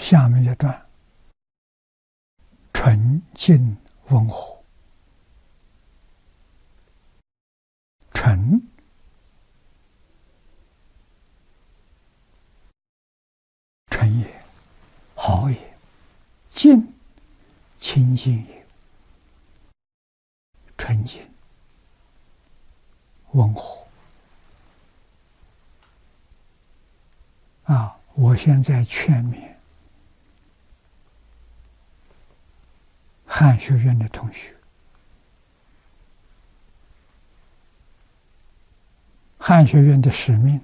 下面一段：纯净温和，纯也，好也；净清净也，纯净温和。我现在劝勉汉学院的同学，汉学院的使命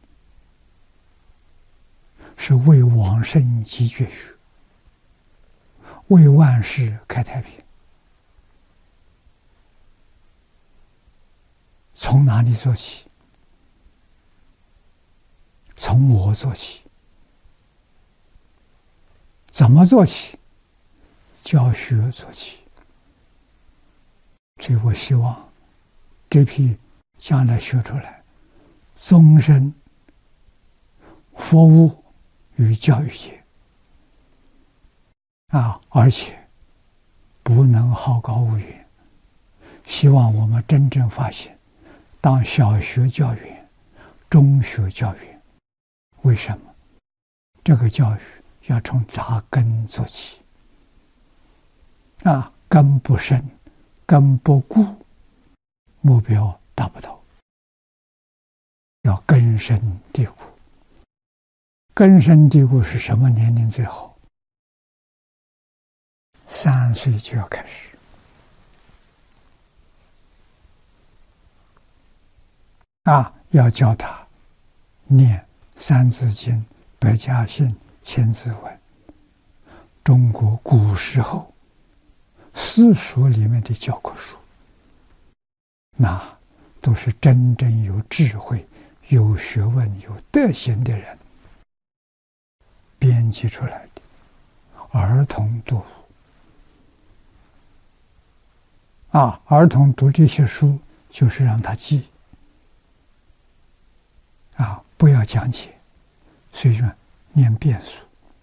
是为往圣继绝学，为万世开太平。从哪里做起？从我做起。怎么做起？教学做起。所以我希望这批将来学出来，终身服务于教育界而且不能好高骛远。希望我们真正发现，当小学教员、中学教员，为什么？这个教育要从扎根做起根不深，根不固，目标达不到。要根深蒂固。根深蒂固是什么年龄最好？3岁就要开始。要教他念《三字经》《百家姓》《千字文》，中国古时候私塾里面的教科书，那都是真正有智慧、有学问、有德行的人编辑出来的，儿童读儿童读这些书就是让他记不要讲解，随便念遍数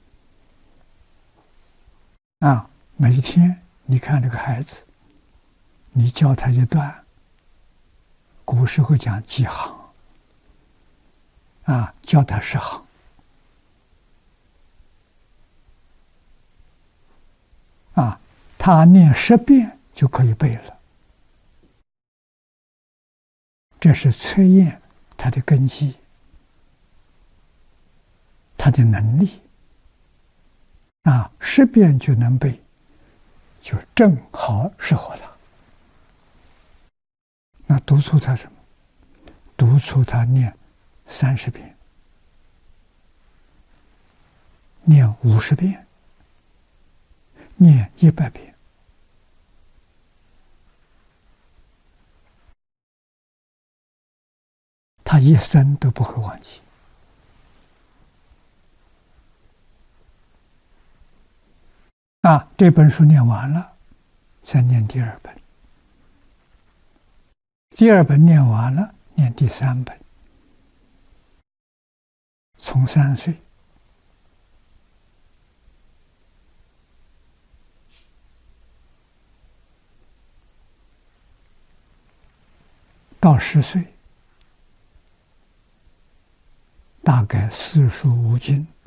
每一天你看这个孩子，你教他一段，古时候讲几行教他10行他念10遍就可以背了。这是测验他的根基，他的能力10遍就能背，就正好适合他。那督促他什么？督促他念30遍，念50遍，念100遍。他一生都不会忘记。这本书念完了，再念第2本。第2本念完了，念第3本。从3岁到10岁，大概4书5经